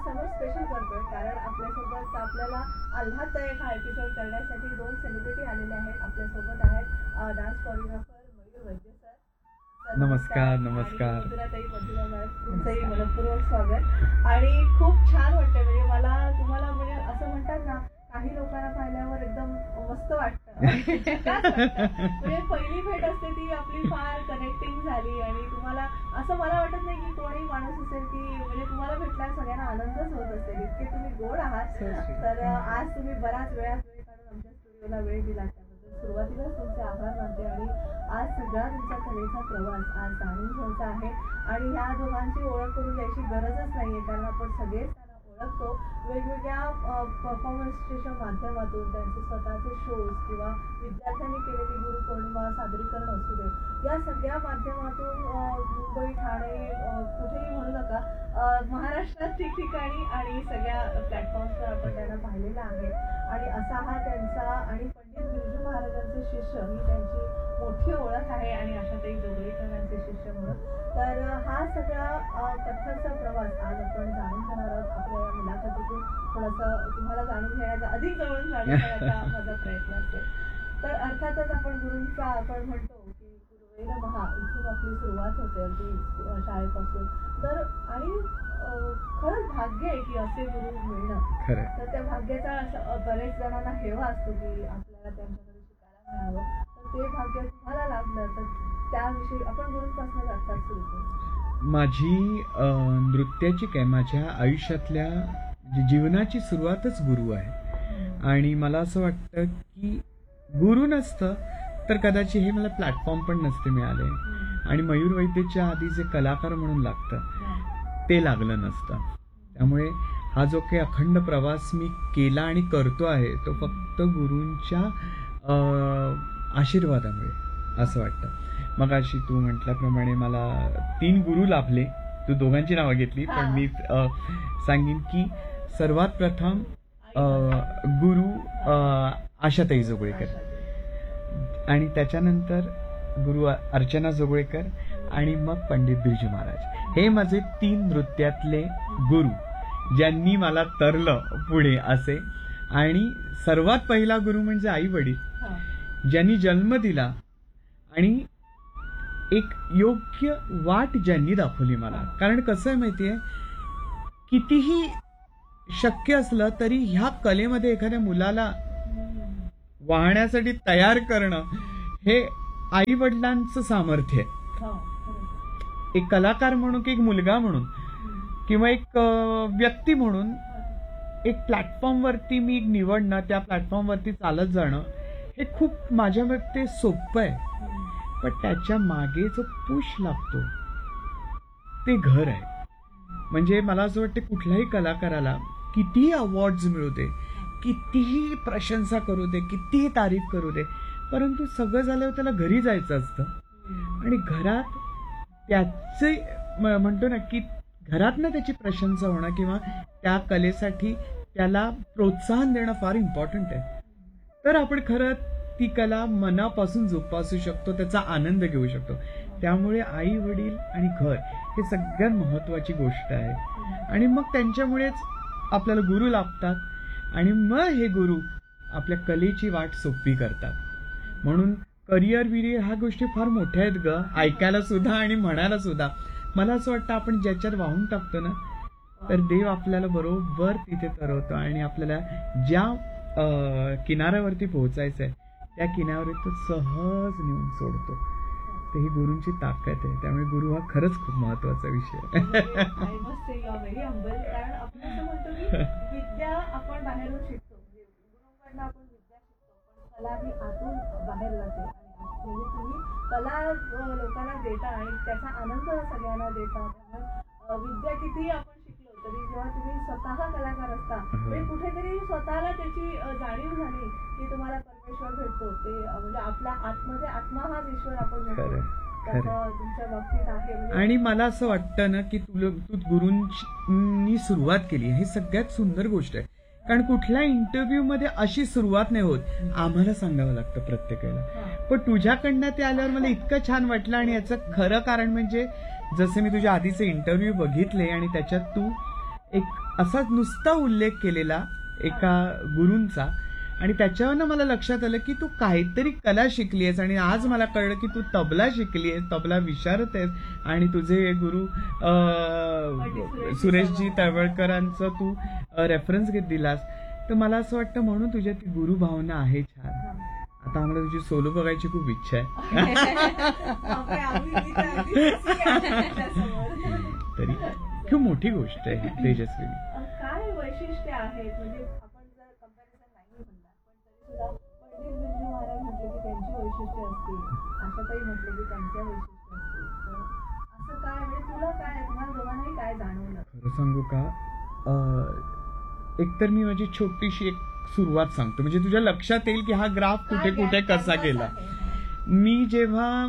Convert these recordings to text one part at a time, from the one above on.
सगळं स्पेशल करतोय कारण आपल्यासोबत आपल्याला आल्हाददायक हा एपिसोड करण्यासाठी 2 सेलिब्रिटी आलेले आहेत. आपल्यासोबत आहेत डान्स कोरिओग्राफर मयूर वैद्य सर. नमस्कार. नमस्कार. मधुराताई मधुरा मॅम, तुमचंही मनपूर्वक स्वागत. आणि खूप छान वाटतं, म्हणजे मला तुम्हाला म्हणजे असं म्हणतात ना, काही लोकांना पाहिल्यावर एकदम मस्त वाटतं. म्हणजे पहिली भेट असते ती आपली फार कनेक्टिंग झाली आणि तुम्हाला असं मला वाटत नाही की कोणी माणूस असेल की म्हणजे तुम्हाला भेटल्यावर सगळ्यांना आनंदच होत असेल, इतके तुम्ही गोड आहात. तर आज तुम्ही बराच वेळ काढून आमच्या स्टुडिओला वेळ दिला त्याबद्दल सुरुवातीलाच तुमचे आभार मानते. आणि आज सगळा तुमचा कलेचा प्रवास आज जाणून घ्यायचा आहे आणि ह्या दोघांची ओळख करून द्यायची गरजच नाहीये कारण आपण सगळेच तो वेगवेगळ्या परफॉर्मन्सच्या माध्यमातून त्यांचे स्वतःचे शोज किंवा विद्यार्थ्यांनी केलेली गुरुपौर्णिमा सादरीकरण असू दे, या सगळ्या माध्यमातून मुंबई, ठाणे, कुठेही म्हणू नका, महाराष्ट्रात ठिकठिकाणी आणि सगळ्या प्लॅटफॉर्म्सवर आपण त्यांना पाहिलेलं आहे. आणि असा हा त्यांचा आणि पंडित बिरजू महाराजांचे शिष्य ही त्यांची मोठी ओळख आहे आणि आशाताई जोगळेकर यांचे शिष्य म्हणून. तर हा सगळा कथ्थकचा प्रवास आज आपण जाणून घेणार आहोत. आपल्या या मुलाखतीतून थोडंसं तुम्हाला जाणून घेण्याचा, अधिक जवळून जाणून घेण्याचा माझा प्रयत्न असेल. तर अर्थातच आपण गुरूंचा आपण म्हणतो की गुरुवेर महा, इथून आपली सुरुवात होते अगदी शाळेपासून. तर आणि खरंच भाग्य आहे की असे गुरु मिळणं. तर त्या भाग्याचा असं बरेच जणांना हेवा असतो की आपल्याला त्यांच्याकडे शिकायला मिळावं. तर ते भाग्य तुम्हाला लाभलं, तर त्याविषयी आपण गुरूंपासून आत्ताच सुरू करू. माझी नृत्याची काय माझ्या आयुष्यातल्या जीवनाची सुरुवातच गुरु आहे. आणि मला असं वाटतं की गुरु नसतं तर कदाचित हे मला प्लॅटफॉर्म पण नसते मिळाले आणि मयूर वैद्यच्या आधी जे कलाकार म्हणून लागतं ते लागलं नसतं. त्यामुळे हा जो काही अखंड प्रवास मी केला आणि करतो आहे तो फक्त गुरूंच्या आशीर्वादामुळे असं वाटतं. मग अशी तू म्हटल्याप्रमाणे मला 3 गुरु लाभले. तू दोघांची नावं घेतली पण मी सांगेन की सर्वात प्रथम गुरु आशाताई जोगळेकर आणि त्याच्यानंतर गुरु अर्चना जोगळेकर आणि मग पंडित बिरजू महाराज. हे माझे 3 नृत्यातले गुरु ज्यांनी मला तरलं पुढे असे. आणि सर्वात पहिला गुरु म्हणजे आई वडील ज्यांनी जन्म दिला आणि एक योग्य वाट ज्यांनी दाखवली मला. कारण कसं आहे माहितीये, कितीही शक्य असलं तरी ह्या कलेमध्ये एखाद्या मुलाला वाहण्यासाठी तयार करणं हे आई वडिलांचं सामर्थ्य आहे. एक कलाकार म्हणून, एक मुलगा म्हणून किंवा एक व्यक्ती म्हणून एक प्लॅटफॉर्मवरती मी निवडणं, त्या प्लॅटफॉर्मवरती चालत जाणं हे खूप माझ्या मते सोपं आहे. पण त्याच्या मागे जो पुश लागतो ते घर आहे. म्हणजे मला असं वाटतं कुठल्याही कलाकाराला कितीही अवॉर्ड्स मिळू दे, कितीही प्रशंसा करू दे, कितीही तारीफ करू दे, परंतु सगळं झाल्यावर त्याला घरी जायचं असतं. आणि घरात त्याचे म्हणतो ना की घरातनं त्याची प्रशंसा होणं किंवा त्या कलेसाठी त्याला प्रोत्साहन देणं फार इम्पॉर्टंट आहे. तर आपण खरं ती कला मनापासून जोपासू शकतो, त्याचा आनंद घेऊ शकतो. त्यामुळे आई वडील आणि घर हे सगळ्यात महत्वाची गोष्ट आहे. आणि मग त्यांच्यामुळेच आपल्याला गुरु लाभतात आणि मग हे गुरु आपल्या कलेची वाट सोपी करतात. म्हणून करिअर विरिअर ह्या गोष्टी फार मोठ्या आहेत ग, ऐकायला सुद्धा आणि म्हणायला सुद्धा. मला असं वाटतं आपण ज्याच्यात वाहून टाकतो ना तर देव आपल्याला बरोबर तिथे तरवतो आणि आपल्याला ज्या किनाऱ्यावरती पोहोचायचं आहे त्या किनाऱ्यावर तो सहज नेऊन सोडतो. तर ही गुरूंची ताकद आहे. त्यामुळे गुरु हा खरंच खूप महत्वाचा विषय आहे. कारण आपण असं म्हणतो की विद्या आपण बाहेरून शिकतो, म्हणजे गुरुकडनं आपण विद्या शिकतो, पण कला ही आतून बाहेर जाते. आणि म्हणजे तुम्ही कला लोकांना देता आणि त्याचा आनंद सगळ्यांना देता. त्यामुळे विद्या कितीही आपण शिकलो तरी जेव्हा तुम्ही स्वतः कलाकार असता म्हणजे कुठेतरी स्वतःला त्याची जाणीव झाली की तुम्हाला परमेश्वर भेटतो. ते म्हणजे आपल्या आतमध्ये आत्मा हाच ईश्वर आपण म्हणतो, तसं तुमच्या बाबतीत आहे. आणि मला असं वाटतं ना की तू गुरूंनी सुरुवात केली ही सगळ्यात सुंदर गोष्ट आहे. कारण कुठल्या इंटरव्ह्यू मध्ये अशी सुरुवात नाही होत, आम्हाला सांगावं लागतं प्रत्येकाला. पण तुझ्याकडनं ते आल्यावर मला इतकं छान वाटलं. आणि याचं खरं कारण म्हणजे जसे मी तुझ्या आधीचे इंटरव्ह्यू बघितले आणि त्याच्यात तू एक असाच नुसता उल्लेख केलेला एका गुरूंचा, आणि त्याच्यावरनं मला लक्षात आलं की तू काहीतरी कला शिकली आहेस, आणि आज मला कळलं की तू तबला शिकली आहेस, तबला विशारद आहेस, आणि तुझे गुरु सुरेशजी तळवळकरांचं तू रेफरन्स घेत दिलास. तर मला असं वाटतं म्हणून तुझ्या ती गुरु भावना आहे छान. आता आम्हाला तुझी सोलो बघायची खूप इच्छा आहे. तरी खूप मोठी गोष्ट आहे तेजस्वी. काय वैशिष्ट्य आहेत म्हणजे आपण जर कंपॅरिझन नाही म्हणणार पण तरी सुद्धा पंडित बिरजू महाराज म्हटले की त्यांची वैशिष्ट्य असतील, आशाताई म्हटले की त्यांच्या वैशिष्ट्य असतील, तर असं काय म्हणजे तुला काय तुम्हाला दोघांनाही काय जाणवलं? खरं सांगू का, एकतर मी माझी छोटीशी एक सुरुवात सांगतो, म्हणजे तुझ्या लक्षात येईल की हा ग्राफ कुठे कुठे कसा गेला. मी जेव्हा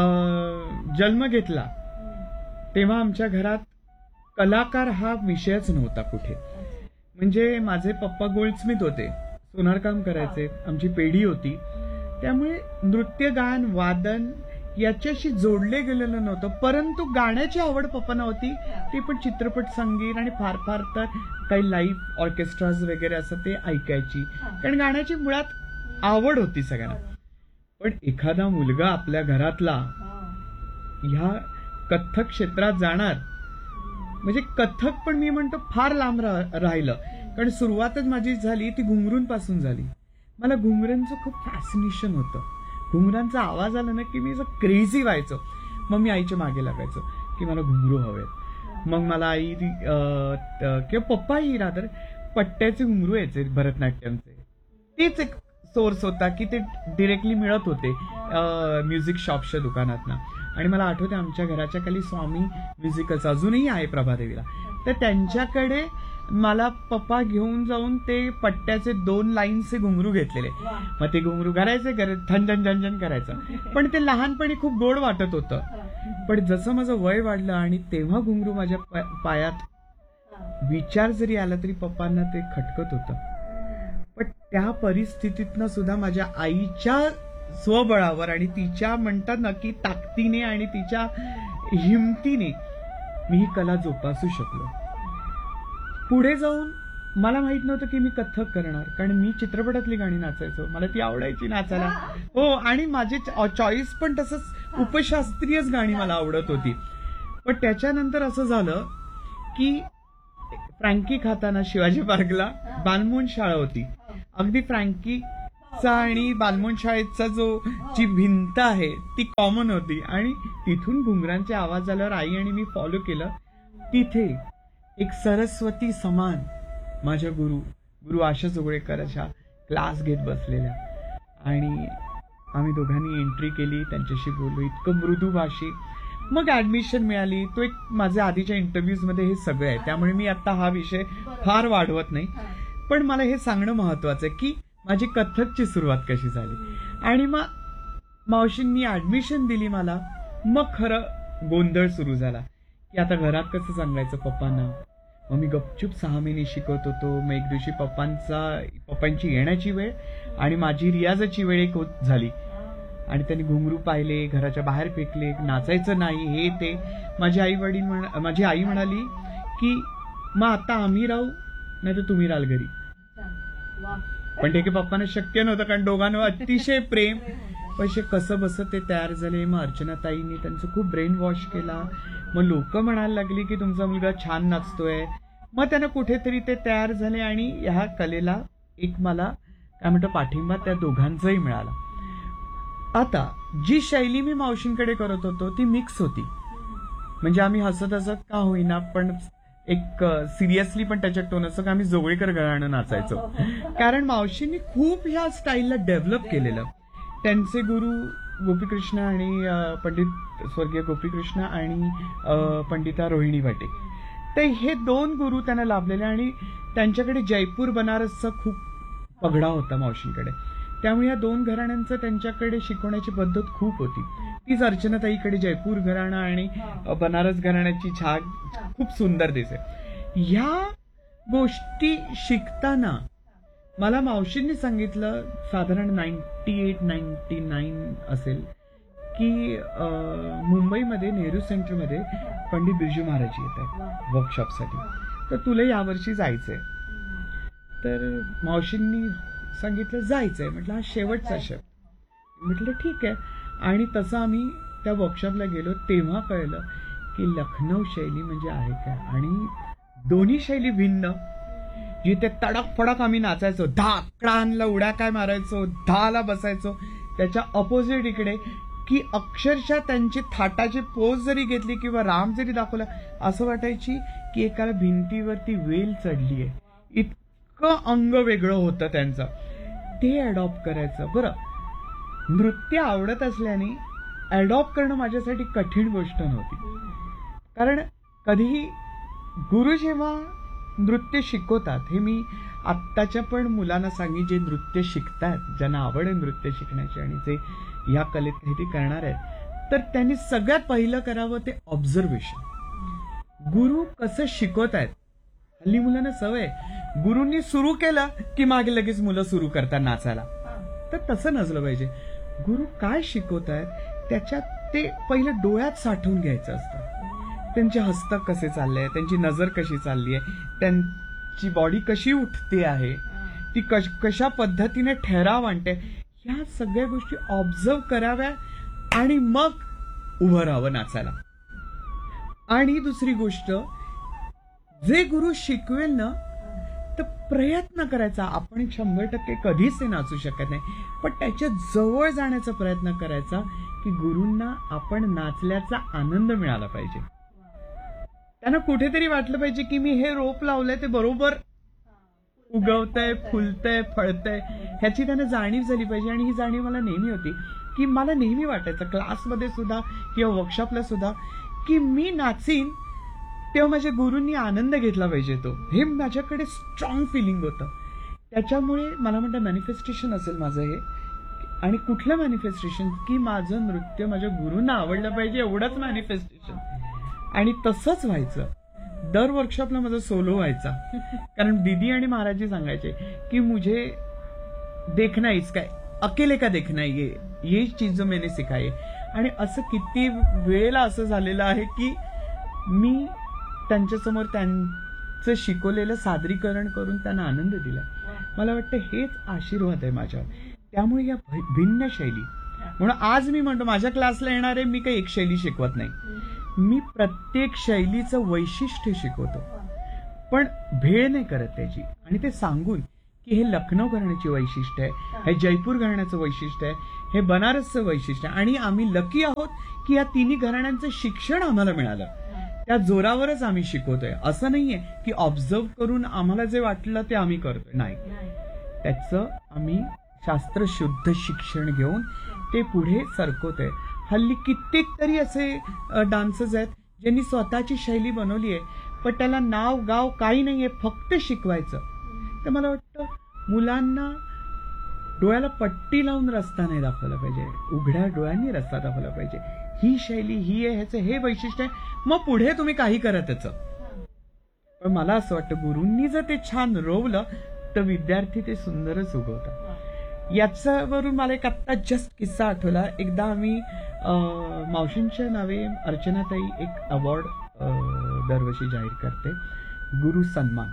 जन्म घेतला तेव्हा आमच्या घरात कलाकार हा विषयच नव्हता कुठे. म्हणजे माझे पप्पा गोल्डस्मिथ होते, सोनारकाम करायचे, आमची पेढी होती, त्यामुळे नृत्य गायन वादन याच्याशी जोडले गेलेलं नव्हतं. परंतु गाण्याची आवड पप्पांना होती, ती पण चित्रपट संगीत आणि फार फार तर काही लाईव्ह ऑर्केस्ट्राज वगैरे असं ते ऐकायची, कारण गाण्याची मुळात आवड होती सगळ्यांना. पण एखादा मुलगा आपल्या घरातला ह्या कथ्थक क्षेत्रात जाणार म्हणजे कथ्थक पण मी म्हणतो फार लांब राहिलं, कारण सुरुवातच माझी झाली ती घुंगरूंपासून झाली. मला घुंगरांचं खूप फॅसिनेशन होतं. घुंगरांचा आवाज आला ना की मी असं क्रेझी व्हायचो. मग मी आईच्या मागे लागायचो की मला घुंगरू हवेत. मग मला आई किंवा पप्पाही राहतात पट्ट्याचे घुंगरू यायचे भरतनाट्यमचे. तेच एक सोर्स होता की ते डिरेक्टली मिळत होते म्युझिक शॉपच्या दुकानातनं. आणि मला आठवते आमच्या घराच्या खाली स्वामी म्युझिकल्स अजूनही आहे प्रभादेवीला, तर त्यांच्याकडे मला पप्पा घेऊन जाऊन ते पट्ट्याचे 2 लाईनचे घुंगरू घेतलेले. मग ते घुंगरू घालायचे झंझन झंझन करायचं, पण ते लहानपणी खूप गोड वाटत होतं. पण जसं माझं वय वाढलं आणि तेव्हा घुंगरू माझ्या पायात विचार जरी आला तरी पप्पांना ते खटकत होतं. पण त्या परिस्थितीतनं सुद्धा माझ्या आईच्या स्वबळावर आणि तिच्या म्हणतात ना की ताकदीने आणि तिच्या हिमतीने मी ही कला जोपासू शकलो. पुढे जाऊन मला माहित नव्हतं की मी कथ्थक करणार, कारण मी चित्रपटातली गाणी नाचायचो, मला ती आवडायची नाचायला. हो, आणि माझे चॉईस पण तसंच उपशास्त्रीयच गाणी मला आवडत होती. पण त्याच्यानंतर असं झालं की फ्रँकी खाताना शिवाजी पार्कला बालमोहन शाळा होती. अगदी फ्रँकीचा आणि बालमोहन शाळेचा जी भिंत आहे ती कॉमन होती, आणि तिथून घुंगरांचे आवाज आल्यावर आई आणि मी फॉलो केलं. तिथे एक सरस्वती समान माझ्या गुरु आशा जोगळेकरांच्या क्लास घेत बसलेल्या, आणि आम्ही दोघांनी एंट्री केली, त्यांच्याशी बोललो, इतकं मृदू भाषिक. मग ऍडमिशन मिळाली. तो एक माझ्या आधीच्या इंटरव्ह्यूज मध्ये हे सगळं आहे, त्यामुळे मी आता हा विषय फार वाढवत नाही. पण मला हे सांगणं महत्वाचं आहे की माझी कथ्थकची सुरुवात कशी झाली. आणि मग मावशींनी ऍडमिशन दिली मला. मग खरं गोंधळ सुरू झाला की आता घरात कसं सांगायचं पप्पांना. मग मी गपचूप 6 महिने शिकवत होतो. मग एक दिवशी पप्पांची येण्याची वेळ आणि माझी रियाजाची वेळ एक झाली, आणि त्यांनी घुंगरू पाहिले, घराच्या बाहेर फेकले, नाचायचं नाही हे ते. माझी आई म्हणाली की मग आता आम्ही राहू नाही तर तुम्ही राहाल घरी. पण ते की पप्पांना शक्य नव्हतं, कारण दोघांवर अतिशय प्रेम. पैसे कसं बस ते तयार झाले. मग अर्चनाताईंनी त्यांचं खूप ब्रेन वॉश केला. मग लोक म्हणायला लागली की तुमचा मुलगा छान नाचतोय. मग त्यांना कुठेतरी ते तयार झाले, आणि ह्या कलेला एक मला काय म्हणतो पाठिंबा त्या दोघांचाही मिळाला. आता जी शैली मी मावशींकडे करत होतो ती मिक्स होती. म्हणजे आम्ही हसत हसत का होईना पण एक सिरियसली पण त्याच्यात टोन असं का आम्ही जोगळेकर घराणं नाचायचो, कारण मावशींनी खूप ह्या स्टाईलला डेव्हलप केलेलं. त्यांचे गुरु गोपीकृष्ण आणि पंडित स्वर्गीय गोपीकृष्ण आणि पंडिता रोहिणी भाटे, तर हे 2 गुरु त्यांना लाभलेले. आणि त्यांच्याकडे जयपूर बनारसचा खूप पगडा होता मावशींकडे, त्यामुळे या 2 घराण्यांचं त्यांच्याकडे शिकवण्याची पद्धत खूप होती. तीच अर्चनाताईकडे जयपूर घराणं आणि बनारस घराण्याची छाग खूप सुंदर दिसे. ह्या गोष्टी शिकताना मला मावशींनी सांगितलं, साधारण 98-99 असेल, की मुंबईमध्ये नेहरू सेंटरमध्ये पंडित बिरजू महाराज येत आहेत वर्कशॉपसाठी. तर तुला यावर्षी जायचंय. तर मावशींनी सांगितलं जायचंय. म्हटलं हा शेवटचा शब्द. म्हटलं ठीक आहे. आणि तसं आम्ही त्या वर्कशॉपला गेलो. तेव्हा कळलं की लखनौ शैली म्हणजे आहे काय. आणि दोन्ही शैली भिन्न. जिथे तडक फडक आम्ही नाचायचो, धाकडांना उड्या काय मारायचो, धाला बसायचो, त्याच्या अपोजिट इकडे की अक्षरशः त्यांची थाटाची पोज जरी घेतली किंवा राम जरी दाखवला असं वाटायची की एकाला भिंतीवरती वेल चढली आहे. इतकं अंग वेगळं होतं त्यांचं. ते अडॉप्ट करायचं. बरं, नृत्य आवडत असल्याने अडॉप्ट करणं माझ्यासाठी कठीण गोष्ट नव्हती. कारण कधीही गुरु जेव्हा नृत्य शिकवतात, हे मी आत्ताच्या पण मुलांना सांगी जे नृत्य शिकतात, ज्यांना आवड आहे नृत्य शिकण्याची आणि जे या कलेत काहीतरी करणार आहेत, तर त्यांनी सगळ्यात पहिलं करावं ते ऑब्झर्वेशन. गुरु कसं शिकवत आहेत. हल्ली मुलांना सवय, गुरूंनी सुरू केलं की मागे लगेच मुलं सुरू करतात नाचायला. तर तसं नसलं पाहिजे. गुरु काय शिकवत आहेत त्याच्यात ते पहिलं डोळ्यात साठवून घ्यायचं असतं. त्यांचे हस्तक कसे चालले आहे, त्यांची नजर कशी चालली आहे, त्यांची बॉडी कशी उठते आहे, ती कशा पद्धतीने ठहराव आणते, ह्या सगळ्या गोष्टी ऑब्झर्व कराव्या आणि मग उभं राहावं नाचायला. आणि दुसरी गोष्ट, जे गुरु शिकवेल ना तर प्रयत्न करायचा. आपण 100% कधीच ते नाचू शकत नाही, पण त्याच्या जवळ जाण्याचा प्रयत्न करायचा की गुरूंना आपण नाचल्याचा आनंद मिळाला पाहिजे. त्यांना कुठेतरी वाटलं पाहिजे की मी हे रोप लावलंय ते बरोबर उगवतंय, फुलतंय, फळतंय, ह्याची त्यांना जाणीव झाली पाहिजे. आणि ही जाणीव मला नेहमी होती की मला नेहमी वाटायचं क्लासमध्ये सुद्धा किंवा वर्कशॉपला सुद्धा की मी नाचीन तेव्हा माझ्या गुरूंनी आनंद घेतला पाहिजे. तो हे माझ्याकडे स्ट्रॉंग फिलिंग होतं. त्याच्यामुळे मला म्हणतं मॅनिफेस्टेशन असेल माझं हे. आणि कुठलं मॅनिफेस्टेशन की माझं नृत्य माझ्या गुरूंना आवडलं पाहिजे, एवढंच मॅनिफेस्टेशन. आणि तसंच व्हायचं. दर वर्कशॉपला माझा सोलो व्हायचा. कारण दीदी आणि महाराजजी सांगायचे की मुझे देखना इसका अकेले का देखना ये चीज जो मैंने सिखाई. आणि असं किती वेळेला असं झालेलं आहे की मी त्यांच्यासमोर त्यांचं शिकवलेलं सादरीकरण करून त्यांना आनंद दिला. मला वाटतं हेच आशीर्वाद आहे माझ्यावर. त्यामुळे या भिन्न शैली, म्हणून आज मी म्हणतो माझ्या क्लासला येणारे मी काही एक शैली शिकवत नाही. मी प्रत्येक शैलीचं वैशिष्ट्य शिकवतो, पण भेळ नाही करत त्याची. आणि ते सांगून की हे लखनौ घराण्याची वैशिष्ट्य आहे, हे जयपूर घराण्याचं वैशिष्ट्य आहे, हे बनारसचं वैशिष्ट्य आहे. आणि आम्ही लकी आहोत की या तिन्ही घराण्यांचं शिक्षण आम्हाला मिळालं. त्या जोरावरच आम्ही शिकवतोय. असं नाहीये की ऑब्झर्व करून आम्हाला जे वाटलं ते आम्ही करतोय. नाही, त्याचं आम्ही शास्त्रशुद्ध शिक्षण घेऊन ते पुढे सरकवतोय. हल्ली कित्येक तरी असे डान्सर्स आहेत ज्यांनी स्वतःची शैली बनवली आहे, पण त्याला नाव गाव काही नाहीये, फक्त शिकवायचं. तर मला वाटतं मुलांना डोळ्याला पट्टी लावून रस्ता नाही दाखवला पाहिजे, उघड्या डोळ्यांनी रस्ता दाखवला पाहिजे. ही शैली ही आहे, ह्याचं हे वैशिष्ट्य आहे, मग पुढे तुम्ही काही करा त्याचं. पण मला असं वाटतं गुरूंनी जर ते छान रोवलं तर विद्यार्थी ते सुंदरच उगवतात. याच्यावरून मला एक आत्ता जस्ट किस्सा आठवला. एकदा आम्ही मावशींच्या नावे अर्चनाताई एक अवॉर्ड दरवर्षी जाहीर करते, गुरु सन्मान,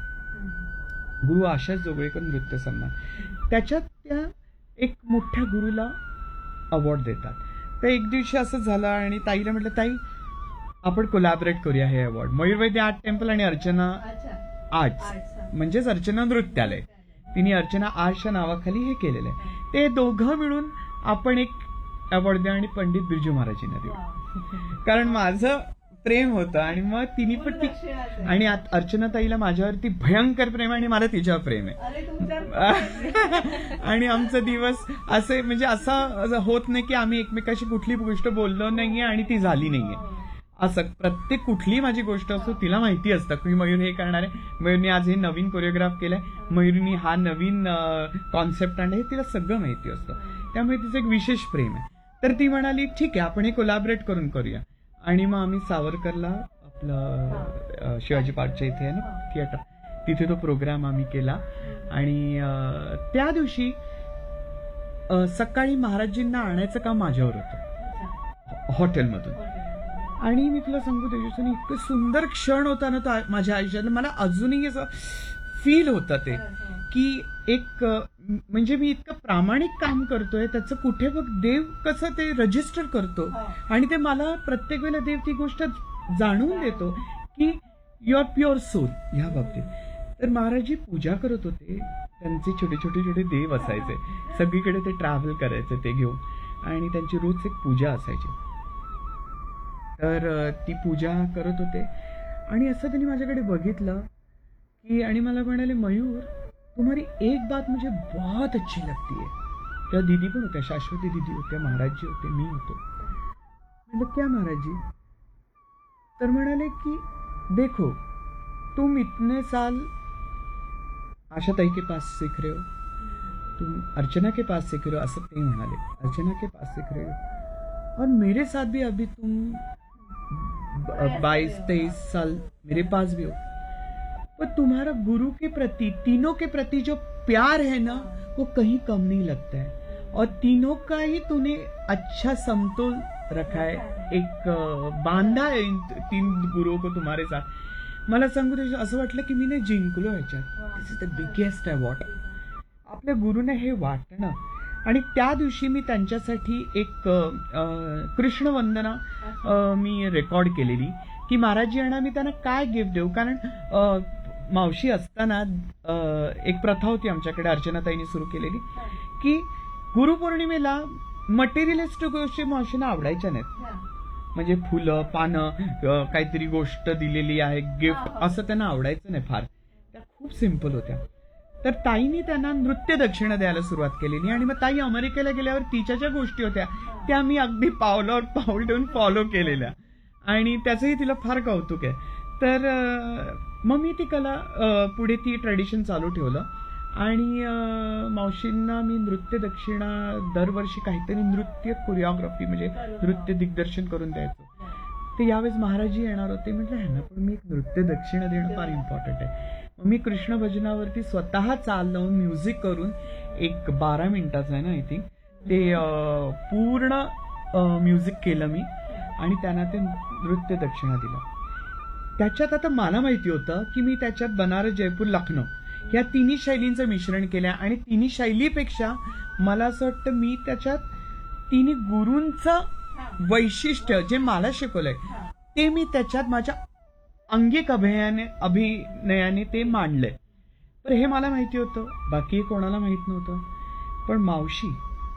गुरु आशास जोगळेकर नृत्य सन्मान. त्याच्यात त्या एक मोठ्या गुरुला अवॉर्ड देतात. तर एक दिवशी असं झालं आणि ताईला म्हटलं, ताई आपण कोलॅबरेट करूया हे अवॉर्ड. मयूरवैद्य आर्ट टेम्पल आणि अर्चना आर्ट्स म्हणजेच अर्चना नृत्यालय, तिने अर्चना आर्ट्सच्या नावाखाली हे केलेलं आहे. ते दोघं मिळून आपण एक अवॉर्ड द्या आणि पंडित बिरजू महाराजींना देऊ. कारण माझं प्रेम होतं आणि मग तिने पण ती, आणि अर्चनाताईला माझ्यावरती भयंकर प्रेम आहे आणि मला तिच्यावर प्रेम आहे. आणि आमचा दिवस असे म्हणजे असं होत नाही की आम्ही एकमेकाशी कुठली गोष्ट बोललो नाहीये आणि ती झाली नाहीये. असं प्रत्येक कुठली माझी गोष्ट असो तिला माहिती असतं की मयूर हे करणार आहे, मयूरने आज हे नवीन कोरिओग्राफ केलंय, मयूरनी हा नवीन कॉन्सेप्ट आणलाय, हे तिला सगळं माहिती असतं. त्यामुळे तिचं एक विशेष प्रेम आहे. तर ती म्हणाली ठीक आहे आपण हे कोलॅबरेट करून करूया. आणि मग आम्ही सावरकरला आपलं शिवाजी पार्कच्या इथे आहे ना थिएटर, तिथे तो प्रोग्राम आम्ही केला. आणि त्या दिवशी सकाळी महाराजजींना आणायचं काम माझ्यावर होतं हॉटेलमधून. आणि मी तुला सांगू तेजस्विनी, इतकं सुंदर क्षण होता ना तो माझ्या आयुष्यात. मला अजूनही असं फील होतं ते, की एक म्हणजे मी इतकं प्रामाणिक काम करतोय, त्याचं कुठे बघ देव कसं ते रजिस्टर करतो, आणि ते मला प्रत्येक वेळेला देव ती गोष्ट जाणून देतो की यू आर प्युअर सोल ह्या बाबतीत. तर महाराजजी पूजा करत होते, त्यांचे छोटे छोटे छोटे देव असायचे, सगळीकडे ते ट्रॅव्हल करायचे ते घेऊन, आणि त्यांची रोज एक पूजा असायची. तर ती पूजा करत होते, आणि असं त्यांनी माझ्याकडे बघितलं की, आणि मला म्हणाले, मयूर तुम्हारी एक बात मुझे बहुत अच्छी लगती है. त्या दीदी पण होत्या, शाश्वती दीदी होत्या, महाराजजी होते, मी होतो. मतलब क्या महाराजजी? तर म्हणाले की देखो तुम इतने साल आशा ताई के पास सीख रहे हो, तुम अर्चना के पास सीख रहे हो, असं ते म्हणाले, अर्चना के पास सीख रहे हो, और मेरे साथ भी अभी तुम 22-23 साल मेरे पास भी हो, पर तुम्हारा गुरु के प्रति, तीनों के प्रति जो प्यार है ना, वो कहीं कम नहीं लगता है, और तीनों का ही तूने अच्छा समतोल रखा है, एक बांधा है इन 3 गुरुओं को तुम्हारे साथ. मला सांगू तुझं असं वाटलं की मी जिंकलो ह्याच्यात. दिस इज द बिगेस्ट अवॉर्ड. आपल्या गुरुने हे वाटणं, आणि त्या दिवशी मी त्यांच्यासाठी एक कृष्णवंदना मी रेकॉर्ड केलेली, की महाराजजी यांना मी त्यांना काय गिफ्ट देऊ. कारण मावशी असताना एक प्रथा होती आमच्याकडे, अर्चनाताईंनी सुरू केलेली, की गुरुपौर्णिमेला मटेरियलिस्टिक गोष्टी मावशींना आवडायच्या नाहीत. म्हणजे फुलं, पानं, काहीतरी गोष्ट दिलेली आहे, गिफ्ट, असं त्यांना आवडायचं नाही फार. त्या खूप सिम्पल होत्या. तर ताईंनी त्यांना नृत्य दक्षिणा द्यायला सुरुवात केलेली, आणि मग ताई अमेरिकेला गेल्यावर तिच्या ज्या गोष्टी होत्या त्या मी अगदी पावलावर पाऊल ठेवून फॉलो केलेल्या, आणि त्याचंही तिला फार कौतुक आहे. तर मग मी ती कला पुढे ती ट्रेडिशन चालू ठेवलं, आणि मावशींना मी नृत्य दक्षिणा दरवर्षी काहीतरी नृत्य कोरिओग्राफी म्हणजे नृत्य दिग्दर्शन करून द्यायचो. ते यावेळेस महाराजजी येणार होते, म्हटलं ह्यांना पण मी एक नृत्य दक्षिणा देणं फार इम्पॉर्टंट आहे. मग मी कृष्ण भजनावरती स्वतः चाल लावून म्युझिक करून, एक 12 मिनिटाचं आहे ना आय थिंक, ते पूर्ण म्युझिक केलं मी, आणि त्यांना ते नृत्य दक्षिणा दिलं. त्याच्यात आता मला माहिती होतं की मी त्याच्यात बनारस, जयपूर, लखनौ या 3 शैलींचं मिश्रण केलं, आणि 3 शैलीपेक्षा मला असं वाटतं मी त्याच्यात 3 गुरूंचं वैशिष्ट्य जे मला शिकवलंय ते मी त्याच्यात माझ्या अंगिक अभिनयाने ते मांडलंय. तर हे मला माहिती होतं, बाकी कोणाला माहित नव्हतं. पण मावशी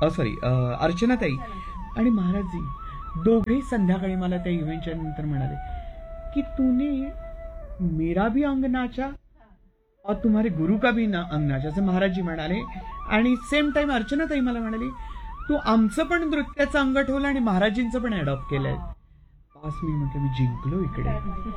अर्चनाताई आणि महाराजजी दोघेही संध्याकाळी मला त्या इव्हेंटच्या नंतर म्हणाले की तूने मेरा भी अंग नाचा और तुम्हारे गुरु का भी अंग नाचा, असं महाराजजी म्हणाले. आणि सेम टाइम अर्चनाताई मला म्हणाली तू आमचं पण नृत्याचं अंग ठेवलं आणि महाराजींचं पण अडॉप्ट केलंय. पास मी म्हटलं मी जिंकलो, इकडे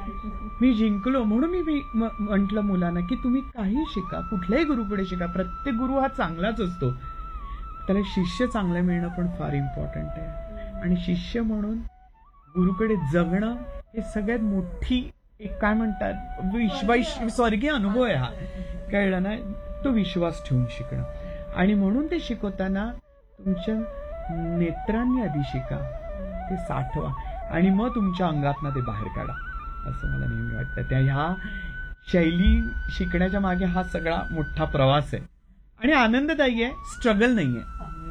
मी जिंकलो. म्हणून मी म्हंटल मुलांना की तुम्ही काही शिका, कुठल्याही गुरुकडे शिका, प्रत्येक गुरु हा चांगलाच असतो, त्याला शिष्य चांगलं मिळणं पण फार इम्पॉर्टंट आहे. आणि शिष्य म्हणून गुरुकडे जगणं हे सगळ्यात मोठी एक काय म्हणतात स्वर्गीय अनुभव आहे हा, कळलं ना. तो विश्वास ठेवून शिकणं, आणि म्हणून ते शिकवताना तुमच्या नेत्रांनी आधी शिका, ते साठवा, आणि मग तुमच्या अंगातनं ते बाहेर काढा, असं मला नेहमी वाटतं. त्या ह्या शैली शिकण्याच्या मागे हा सगळा मोठा प्रवास आहे, आणि आनंददायी आहे, स्ट्रगल नाहीये.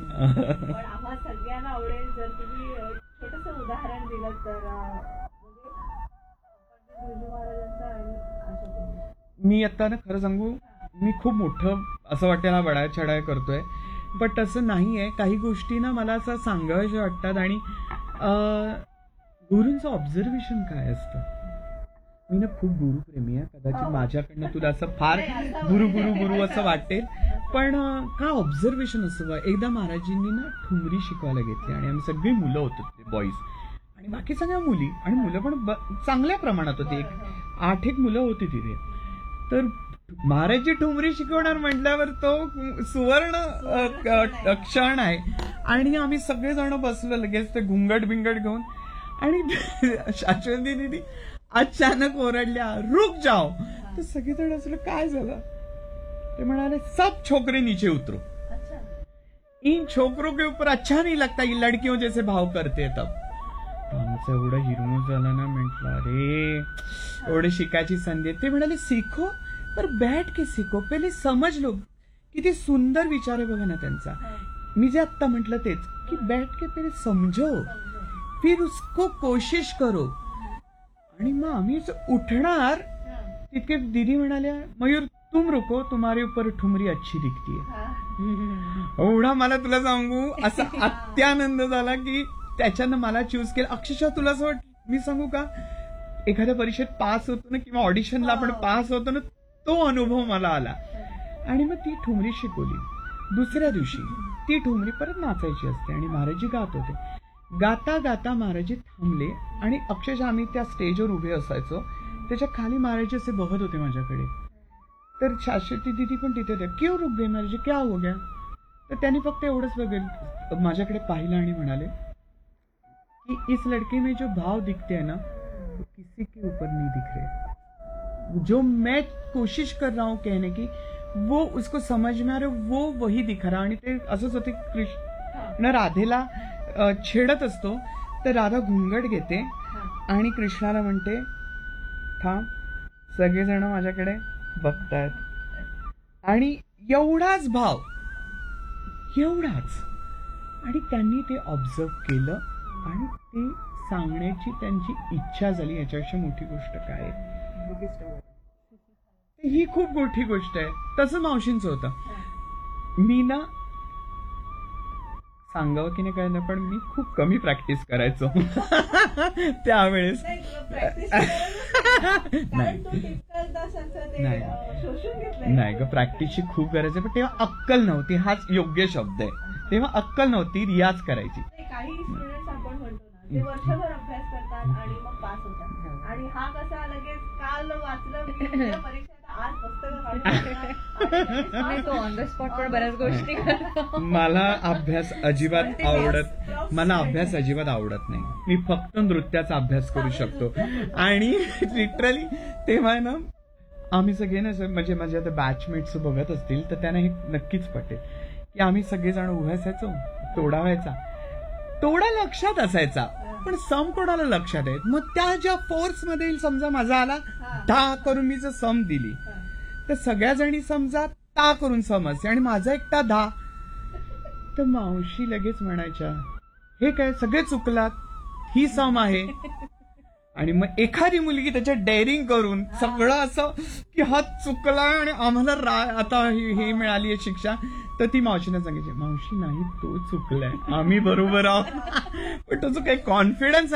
पण आम्हा सगळ्यांना आवडेल जर तुम्ही छोटंसं उदाहरण दिलं तर, मी आता ना खरं सांगू, मी खूप मोठं असं वाटतं ना बडाय छडाय करतोय, बट तसं नाही आहे. काही गोष्टी ना मला असं सांगाव्याशा वाटतात, आणि गुरूंचं ऑब्झर्वेशन काय असतं. मी ना खूप गुरुप्रेमी आहे, कदाचित माझ्याकडनं तुला असं फार गुरु गुरु गुरु असं वाटेल, पण का ऑब्झर्वेशन असं. एकदा महाराजींनी ना ठुमरी शिकवायला घेतली, आणि आम्ही सगळी मुलं होतो ते बॉईज, आणि बाकी सगळ्या मुली, आणि मुलं पण चांगल्या प्रमाणात होती, 8 मुलं होती तिथे. तर महाराजजी ठुमरी शिकवणार म्हटल्यावर तो सुवर्ण क्षण आहे, आणि आम्ही सगळेजण बसलो लगेच ते घुंगट बिंगट घेऊन, आणि शाश्वती दीदी अचानक ओरडल्या रुक जाओ. तर सगळेजण असलं काय झालं, ते म्हणाले सब छोकरे नीचे उतरो, इन छोकरों के ऊपर अच्छा नहीं लगता, ये लड़कियों जैसे भाव करते तब. आमचं एवढं हिरमूस झालं ना, म्हटलं अरे एवढे शिकायची संधी आहे. ते म्हणाले सीखो पर बैठ के सीखो, पहिले समज लो. किती सुंदर विचार आहे बघा ना त्यांचा. मी जे आत्ता म्हटलं तेच की बैठ के पहिले समजो, फिर उसको कोशिश करो. आणि मग आम्हीच उठणार तितके दीदी म्हणाल्या, मयूर तुम रुको, तुम्हारे ऊपर ठुमरी अच्छी दिखती है. एवढा मला तुला सांगू असा अत्यानंद झाला की त्याच्यानं मला चूज केलं. अक्षरशः तुला असं मी सांगू का, एखाद्या परीक्षेत पास होतो ना किंवा ऑडिशनला आपण पास होतो ना, तो अनुभव मला आला. आणि मग ती ठुमरी शिकवली. दुसऱ्या दिवशी ती ठुमरी परत नाचायची असते आणि महाराजी गात होते. गाता गाता महाराजी थांबले आणि अक्षरशः आम्ही त्या स्टेजवर उभे असायचो. त्याच्या खाली महाराजी असे बघत होते माझ्याकडे. तर शाश्वती दिदी पण तिथे होत्या. क्यों रुक गए महाराजी, क्या हो गया? तर त्यांनी फक्त एवढंच बघेल माझ्याकडे पाहिलं आणि म्हणाले कि इस लड़के में जो भाव दिखते हैं ना, वो किसी के ऊपर नहीं दिख रहे. जो मैं कोशिश कर रहा हूं कहने की, वो उसको समझ में आ रहा, वो वही दिख रहा. आणि ते असंच होते. कृष्ण राधेला छेडत असतो तर राधा घुंगट घेते आणि कृष्णाला म्हणते थांब, सगळेजण माझ्याकडे बघतायत. आणि एवढाच भाव, एवढाच. आणि त्यांनी ते ऑब्झर्व केलं आणि ते सांगण्याची त्यांची इच्छा झाली. याच्यापेक्षा मोठी गोष्ट काय आहे? ही खूप मोठी गोष्ट आहे. तसं मावशींचं होतं. मी ना सांगावं की नाही काय ना, पण मी खूप कमी प्रॅक्टिस करायचो त्यावेळेस. नाही ग, प्रॅक्टिसची खूप गरज आहे. पण तेव्हा अक्कल नव्हती, हाच योग्य शब्द आहे. तेव्हा अक्कल नव्हती, रियाज करायची. काही स्टुडंट्स आपण म्हणतो ना, ते वर्षभर अभ्यास करतात आणि मग पास होतात. आणि हा कसा लगेच काल वाचलं मी परीक्षेत, आज पुस्तक ऑन द स्पॉट पण बऱ्याच गोष्टी करतो. मला अभ्यास अजिबात आवडत नाही. मी फक्त नृत्याचा अभ्यास करू शकतो. आणि लिटरली तेव्हा ना आम्ही सगळे ना, म्हणजे माझे आता बॅचमेट्स बघत असतील तर त्यांना हे नक्कीच पटेल की आम्ही सगळेजण उभे असायचो. तोडा व्हायचा, तोडा लक्षात असायचा पण सम कोणाला लक्षात आहेत. मग त्या ज्या फोर्स मध्ये समजा माझा आला धा करून मी जर सम दिली तर सगळ्या जणी समजा ता करून सम असते आणि माझा एकटा धा, तर मावशी लगेच म्हणायच्या हे काय सगळे चुकलात, ही सम आहे. आणि मग एखादी मुलगी त्याच्यात डेअरिंग करून सगळं असं की हा चुकला आणि आम्हाला आता हे मिळाली आहे शिक्षा, तर ती मावशीने सांगायची मावशी नाही तो चुकलाय, आम्ही बरोबर आहोत. पण तो जो काही कॉन्फिडन्स